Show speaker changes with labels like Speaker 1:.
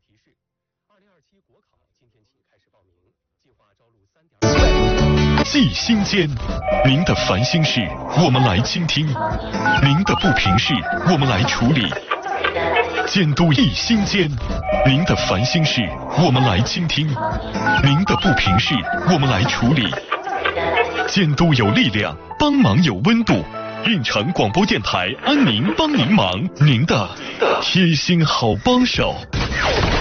Speaker 1: 提示：2027国考今天起开始报名，计划招录
Speaker 2: 记心间，您的烦心事我们来倾听，您的不平事我们来处理。监督一心间，您的烦心事我们来倾听，您的不平事我们来处理。监督有力量，帮忙有温度。运城广播电台安宁帮您忙，您的贴心好帮手。